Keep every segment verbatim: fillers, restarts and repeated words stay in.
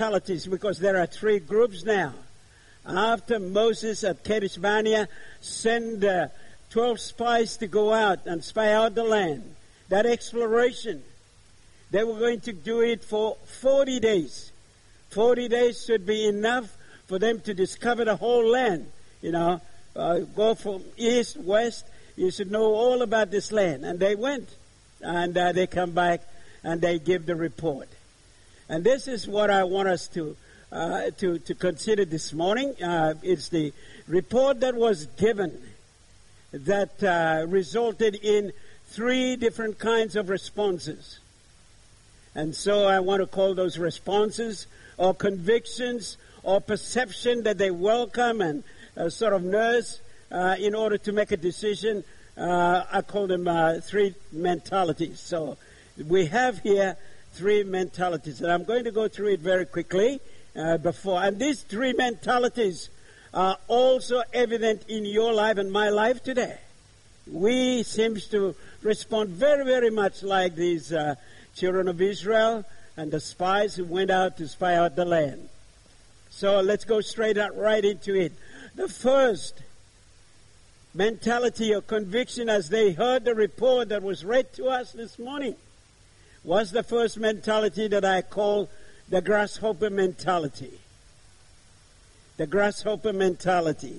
mentalities, because there are three groups now. After Moses at Kadesh Barnea sent uh, twelve spies to go out and spy out the land, that exploration, they were going to do it for forty days. forty days should be enough for them to discover the whole land. You know, uh, go from east, west, you should know all about this land. And they went, and uh, they come back, and they give the report. And this is what I want us to uh, to, to consider this morning. Uh, it's the report that was given that uh, resulted in three different kinds of responses. And so I want to call those responses or convictions or perception that they welcome and uh, sort of nurse uh, in order to make a decision. Uh, I call them uh, three mentalities. So we have here three mentalities, and I'm going to go through it very quickly uh, before. And these three mentalities are also evident in your life and my life today. We seem to respond very, very much like these uh, children of Israel and the spies who went out to spy out the land. So let's go straight out right into it. The first mentality or conviction as they heard the report that was read to us this morning was the first mentality that I call the grasshopper mentality. The grasshopper mentality.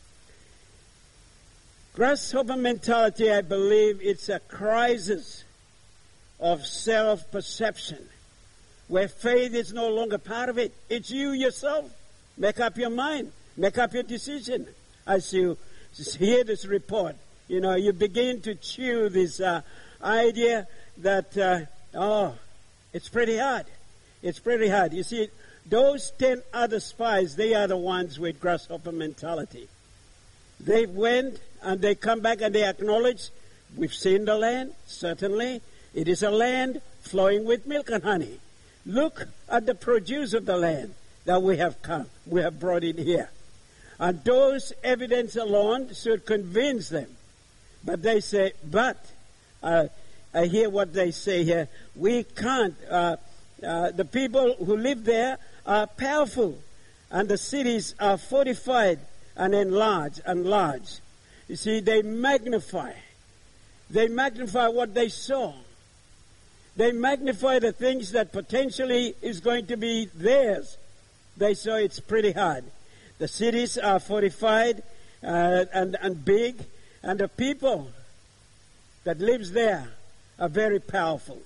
Grasshopper mentality, I believe, it's a crisis of self-perception, where faith is no longer part of it. It's you yourself. Make up your mind. Make up your decision. As you hear this report, you know, you begin to chew this uh, idea that, uh, oh, it's pretty hard. It's pretty hard. You see, those ten other spies, they are the ones with grasshopper mentality. They went and they come back and they acknowledge, we've seen the land, certainly. It is a land flowing with milk and honey. Look at the produce of the land that we have come, we have brought in here. And those evidence alone should convince them. But they say, but, uh, I hear what they say here, we can't, uh, uh, the people who live there are powerful, and the cities are fortified and enlarged and large. You see, they magnify. They magnify what they saw. They magnify the things that potentially is going to be theirs. They say it's pretty hard. The cities are fortified uh, and, and big, and the people that lives there are very powerful.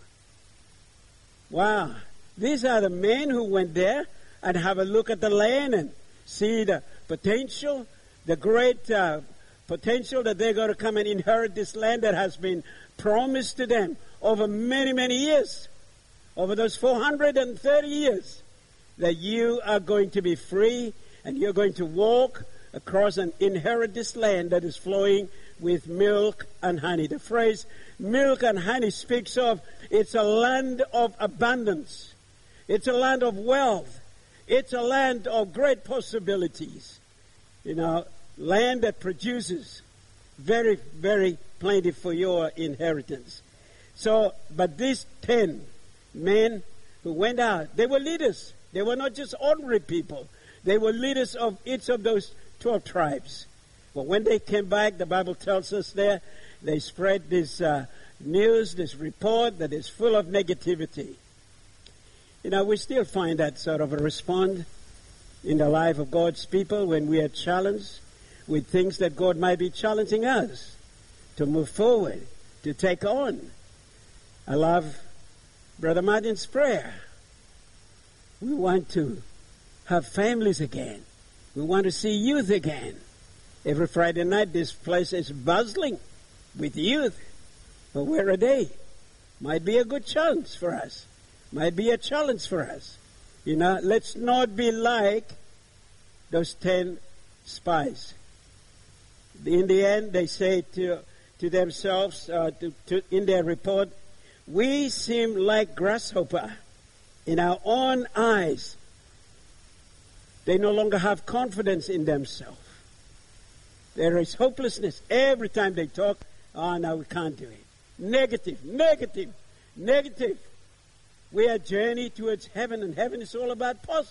Wow. These are the men who went there and have a look at the land and see the potential, the great uh, potential that they're going to come and inherit this land that has been promised to them over many, many years, over those four hundred thirty years, that you are going to be free and you're going to walk across and inherit this land that is flowing with milk and honey. The phrase milk and honey speaks of, it's a land of abundance. It's a land of wealth. It's a land of great possibilities. You know, land that produces very, very plenty for your inheritance. So, but these ten men who went out, they were leaders. They were not just ordinary people. They were leaders of each of those twelve tribes. But when they came back, the Bible tells us there, they spread this uh, news, this report that is full of negativity. You know, we still find that sort of a response in the life of God's people when we are challenged with things that God might be challenging us to move forward, to take on. I love Brother Martin's prayer. We want to have families again. We want to see youth again. Every Friday night, this place is bustling with youth. But where are they? Might be a good challenge for us. Might be a challenge for us. You know, let's not be like those ten spies. In the end, they say to to themselves, uh, to, to, in their report, we seem like grasshopper in our own eyes. They no longer have confidence in themselves. There is hopelessness. Every time they talk, oh, no, we can't do it. Negative, negative, negative. We are journey towards heaven, and heaven is all about